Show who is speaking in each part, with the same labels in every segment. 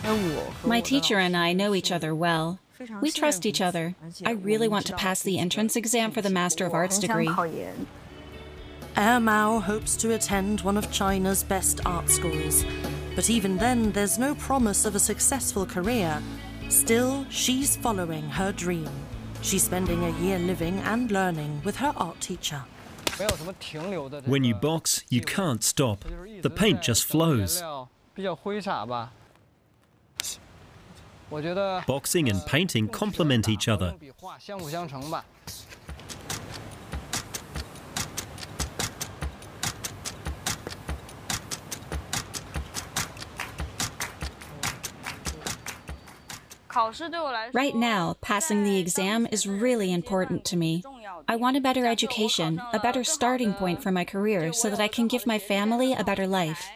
Speaker 1: My teacher and I know each other well. We trust each other. I really want to pass the entrance exam for the Master of Arts degree.
Speaker 2: Mao hopes to attend one of China's best art schools, but even then there's no promise of a successful career. Still, she's following her dream. She's spending a year living and learning with her art teacher.
Speaker 3: When you box, you can't stop. The paint just flows. Boxing and painting complement each other.
Speaker 1: Right now, passing the exam is really important to me. I want a better education, a better starting point for my career so that I can give my family a better life.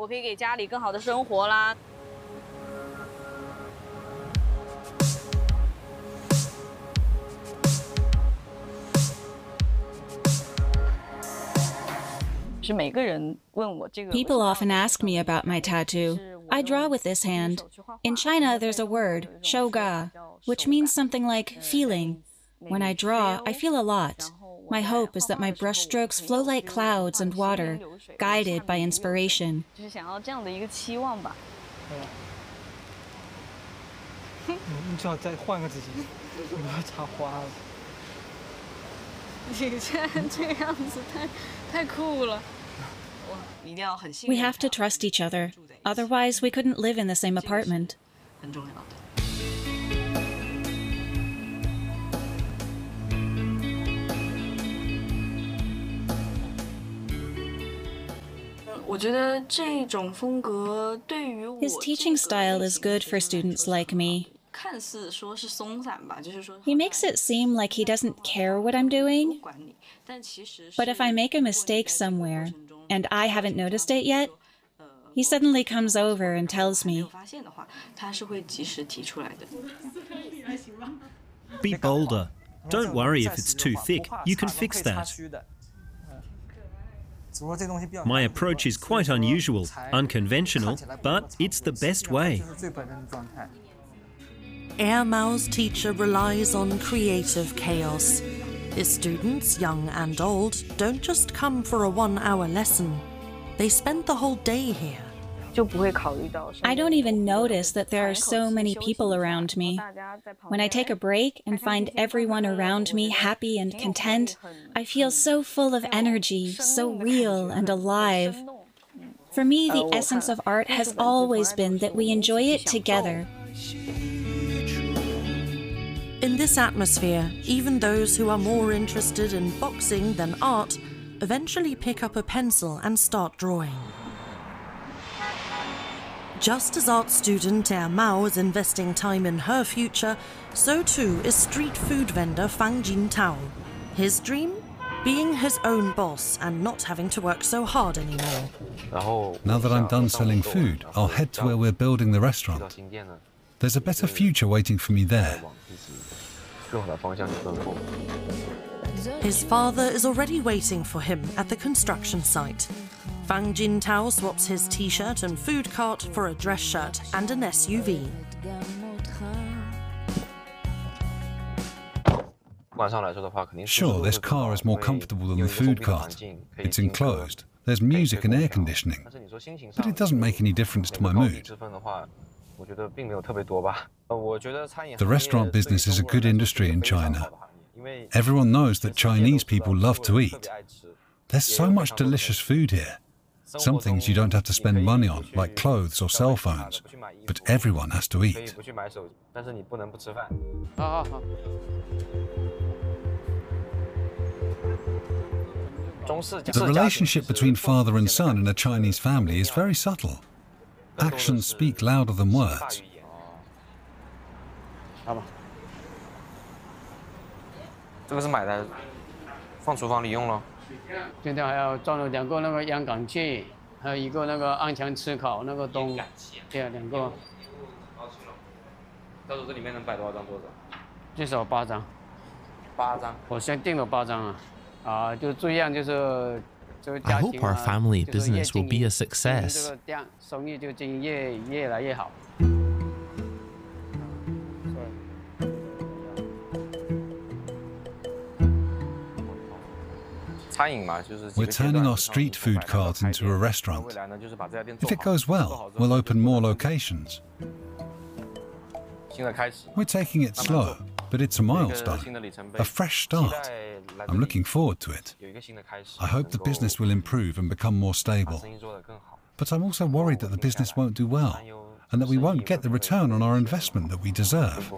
Speaker 1: People often ask me about my tattoo. I draw with this hand. In China, there's a word, shouga, which means something like feeling. When I draw, I feel a lot. My hope is that my brushstrokes flow like clouds and water, guided by inspiration. We have to trust each other. Otherwise, we couldn't live in the same apartment. His teaching style is good for students like me. He makes it seem like he doesn't care what I'm doing. But if I make a mistake somewhere, and I haven't noticed it yet, he suddenly comes over and tells me.
Speaker 3: Be bolder. Don't worry if it's too thick. You can fix that. My approach is quite unusual, unconventional, but it's the best way.
Speaker 2: Mao's teacher relies on creative chaos. His students, young and old, don't just come for a 1-hour lesson. They spend the whole day here.
Speaker 1: I don't even notice that there are so many people around me. When I take a break and find everyone around me happy and content, I feel so full of energy, so real and alive. For me, the essence of art has always been that we enjoy it together.
Speaker 2: In this atmosphere, even those who are more interested in boxing than art eventually pick up a pencil and start drawing. Just as art student Mao is investing time in her future, so too is street food vendor Fang Jintao. His dream? Being his own boss and not having to work so hard anymore.
Speaker 4: Now that I'm done selling food, I'll head to where we're building the restaurant. There's a better future waiting for me there.
Speaker 2: His father is already waiting for him at the construction site. Fang Jintao swaps his t-shirt and food cart for a dress shirt and an SUV.
Speaker 4: Sure, this car is more comfortable than the food cart. It's enclosed. There's music and air conditioning. But it doesn't make any difference to my mood. The restaurant business is a good industry in China. Everyone knows that Chinese people love to eat. There's so much delicious food here. Some things you don't have to spend money on, like clothes or cell phones, but everyone has to eat. The relationship between father and son in a Chinese family is very subtle. Actions speak louder than words.
Speaker 5: I hope our family business will be a success.
Speaker 4: We're turning our street food cart into a restaurant. If it goes well, we'll open more locations. We're taking it slow, but it's a milestone, a fresh start. I'm looking forward to it. I hope the business will improve and become more stable. But I'm also worried that the business won't do well, and that we won't get the return on our investment that we deserve.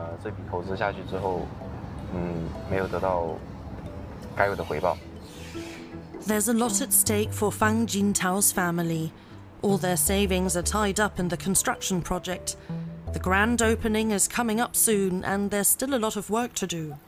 Speaker 2: There's a lot at stake for Fang Jintao's family. All their savings are tied up in the construction project. The grand opening is coming up soon, and there's still a lot of work to do.